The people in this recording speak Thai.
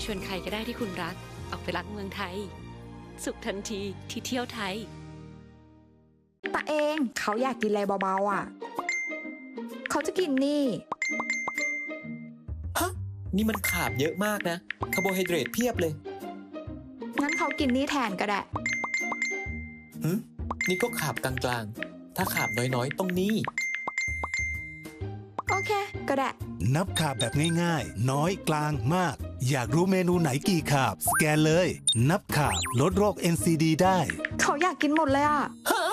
ชวนใครก็ได้ที่คุณรักออกไปรักเมืองไทยสุขทันทีที่เที่ยวไทยตาเองเขาอยากกินอะไรเบาๆอ่ะเขาจะกินนี่ฮะนี่มันขาบเยอะมากนะคาร์โบไฮเดรตเพียบเลยงั้นเขากินนี่แทนก็ได้นี่ก็ขาบกลางๆถ้าขาบน้อยๆต้องนี่โอเคก็ได้นับขาบแบบง่ายๆน้อยกลางมากอยากรู้เมนูไหนกี่ขาบสแกนเลยนับขาบลดโรค NCD ได้เขาอยากกินหมดเลยอ่ะฮะ